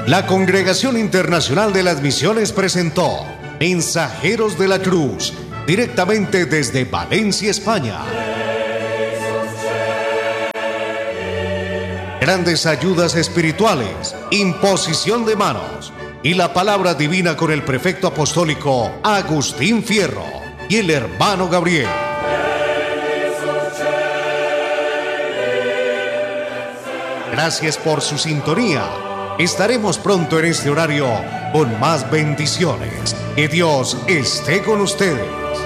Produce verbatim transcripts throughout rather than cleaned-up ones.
La Congregación Internacional de las Misiones presentó Mensajeros de la Cruz, directamente desde Valencia, España. Grandes ayudas espirituales, imposición de manos y la palabra divina con el prefecto apostólico Agustín Fierro y el hermano Gabriel. Gracias por su sintonía. Estaremos pronto en este horario con más bendiciones. Que Dios esté con ustedes.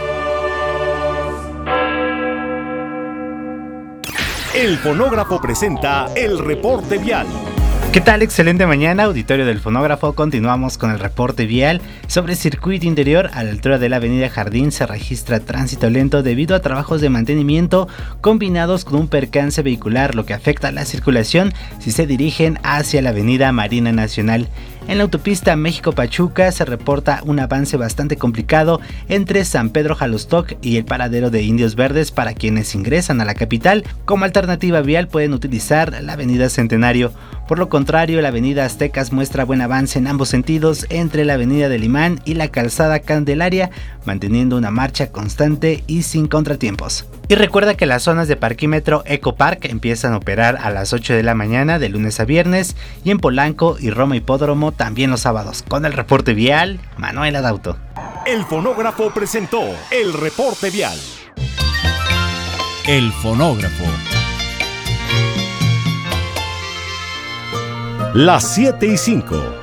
El Fonógrafo presenta el reporte vial. ¿Qué tal? Excelente mañana, auditorio del Fonógrafo. Continuamos con el reporte vial. Sobre circuito interior, a la altura de la avenida Jardín se registra tránsito lento debido a trabajos de mantenimiento combinados con un percance vehicular, lo que afecta a la circulación si se dirigen hacia la avenida Marina Nacional. En la autopista México-Pachuca se reporta un avance bastante complicado entre San Pedro Jalostoc y el paradero de Indios Verdes para quienes ingresan a la capital. Como alternativa vial pueden utilizar la avenida Centenario. Por lo contrario, la avenida Aztecas muestra buen avance en ambos sentidos entre la avenida del Imán y la calzada Candelaria, manteniendo una marcha constante y sin contratiempos. Y recuerda que las zonas de parquímetro Ecopark empiezan a operar a las ocho de la mañana de lunes a viernes y en Polanco y Roma Hipódromo también los sábados. Con el reporte vial, Manuel Adauto. El Fonógrafo presentó el reporte vial. El Fonógrafo. Las siete y cinco.